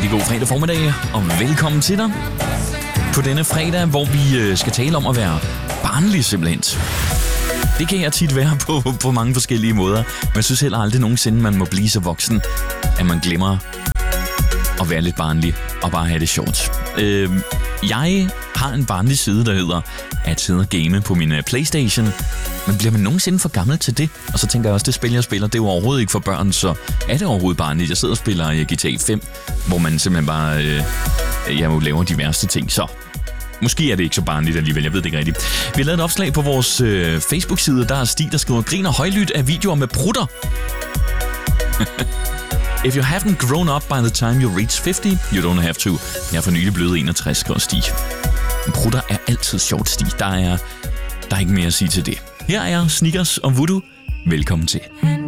Rigtig god fredag formiddag, og velkommen til dig på denne fredag, hvor vi skal tale om at være barnlig simpelthen. Det kan jeg tit være på mange forskellige måder, men jeg synes heller aldrig nogensinde, man må blive så voksen, at man glemmer at være lidt barnlig og bare have det sjovt. Jeg har en barnlig side, der hedder at sidde og game på min PlayStation. Men bliver man nogensinde for gammel til det? Og så tænker jeg også, det spil, jeg spiller, det er jo overhovedet ikke for børn, så er det overhovedet barnligt. Jeg sidder og spiller GTA 5, hvor man simpelthen bare laver de værste ting. Så måske er det ikke så barnligt alligevel, jeg ved det ikke rigtigt. Vi har lavet et opslag på vores Facebook-side, der er Stig, der skriver, griner højlydt af videoer med prutter. If you haven't grown up by the time you reach 50, you don't have to. Jeg er for nylig blevet 61, skriver Stig. Prutter er altid sjovt, Stig. Der er ikke mere at sige til det. Her er Snickers og Voodoo. Velkommen til.